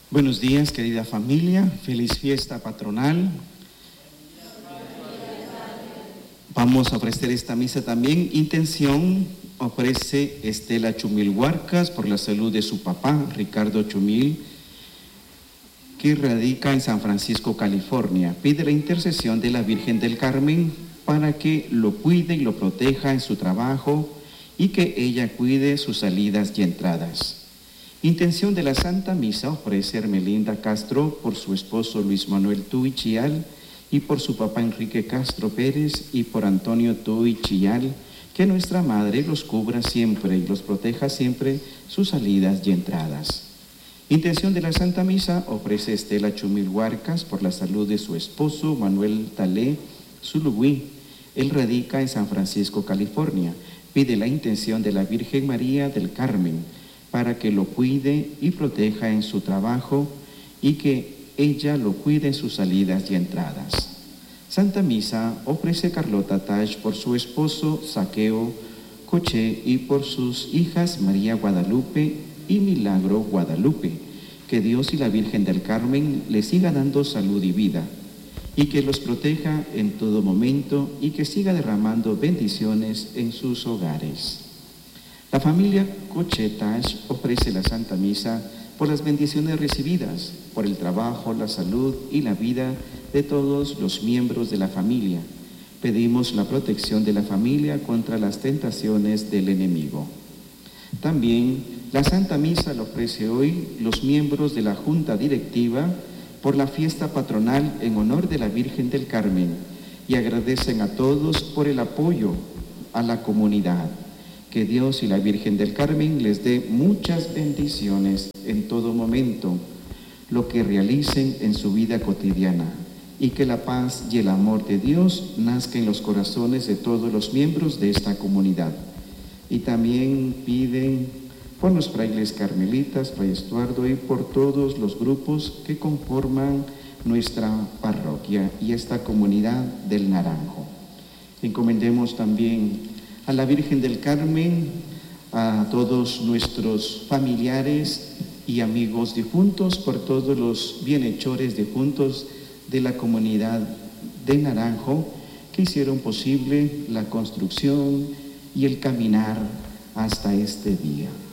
Buenos días, querida familia. Feliz fiesta patronal. Vamos a ofrecer esta misa también. Intención ofrece Estela Chumil Huarcas por la salud de su papá, Ricardo Chumil, que radica en San Francisco, California. Pide la intercesión de la Virgen del Carmen para que lo cuide y lo proteja en su trabajo y que ella cuide sus salidas y entradas. Intención de la Santa Misa ofrece Hermelinda Castro por su esposo Luis Manuel Tuy Chial y por su papá Enrique Castro Pérez y por Antonio Tuy Chial, que nuestra Madre los cubra siempre y los proteja siempre sus salidas y entradas. Intención de la Santa Misa ofrece Estela Chumil Huarcas por la salud de su esposo Manuel Talé Zuluguí. Él radica en San Francisco, California. Pide la intención de la Virgen María del Carmen para que lo cuide y proteja en su trabajo y que ella lo cuide en sus salidas y entradas. Santa Misa ofrece Carlota Tach por su esposo Saqueo Coche y por sus hijas María Guadalupe y Milagro Guadalupe. Que Dios y la Virgen del Carmen les siga dando salud y vida y que los proteja en todo momento y que siga derramando bendiciones en sus hogares. La familia Cochetas ofrece la Santa Misa por las bendiciones recibidas, por el trabajo, la salud y la vida de todos los miembros de la familia. Pedimos la protección de la familia contra las tentaciones del enemigo. También la Santa Misa la ofrece hoy los miembros de la Junta Directiva por la fiesta patronal en honor de la Virgen del Carmen y agradecen a todos por el apoyo a la comunidad. Que Dios y la Virgen del Carmen les dé muchas bendiciones en todo momento, lo que realicen en su vida cotidiana, y que la paz y el amor de Dios nazca en los corazones de todos los miembros de esta comunidad. Y también piden por los frailes carmelitas, Fray Estuardo, y por todos los grupos que conforman nuestra parroquia y esta comunidad del Naranjo. Encomendemos también a la Virgen del Carmen, a todos nuestros familiares y amigos difuntos, por todos los bienhechores difuntos de la comunidad de Naranjo que hicieron posible la construcción y el caminar hasta este día.